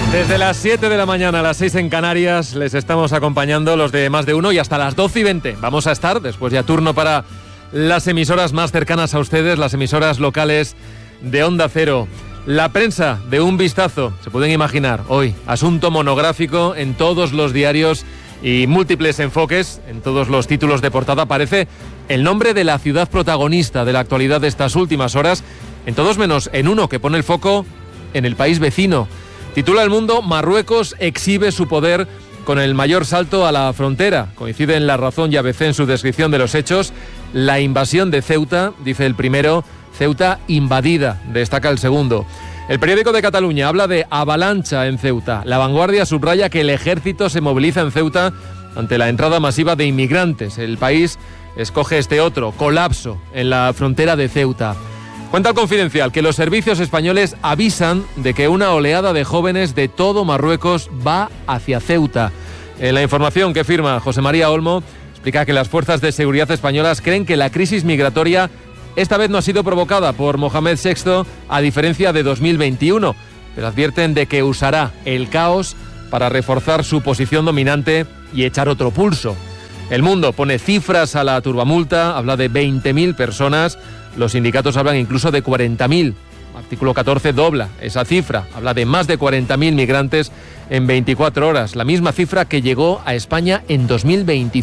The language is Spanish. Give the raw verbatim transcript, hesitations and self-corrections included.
Desde las siete de la mañana a las seis en Canarias les estamos acompañando los de Más de Uno y hasta las doce y veinte vamos a estar, después ya turno para las emisoras más cercanas a ustedes, las emisoras locales de Onda Cero. La prensa de Un Vistazo, se pueden imaginar, hoy, asunto monográfico en todos los diarios y múltiples enfoques, en todos los títulos de portada aparece el nombre de la ciudad protagonista de la actualidad de estas últimas horas, en todos menos en uno que pone el foco en el país vecino. Titula El Mundo: Marruecos exhibe su poder con el mayor salto a la frontera. Coincide en La Razón y A B C en su descripción de los hechos. La invasión de Ceuta, dice el primero, Ceuta invadida, destaca el segundo. El periódico de Cataluña habla de avalancha en Ceuta. La Vanguardia subraya que el ejército se moviliza en Ceuta ante la entrada masiva de inmigrantes. El país escoge este otro, colapso en la frontera de Ceuta. Cuenta el Confidencial que los servicios españoles avisan de que una oleada de jóvenes de todo Marruecos va hacia Ceuta. En la información que firma José María Olmo explica que las fuerzas de seguridad españolas creen que la crisis migratoria esta vez no ha sido provocada por Mohamed sexto, a diferencia de dos mil veintiuno, pero advierten de que usará el caos para reforzar su posición dominante y echar otro pulso. El Mundo pone cifras a la turbamulta, habla de veinte mil personas. Los sindicatos hablan incluso de cuarenta mil. Artículo catorce dobla esa cifra. Habla de más de cuarenta mil migrantes en veinticuatro horas. La misma cifra que llegó a España en dos mil veinticinco.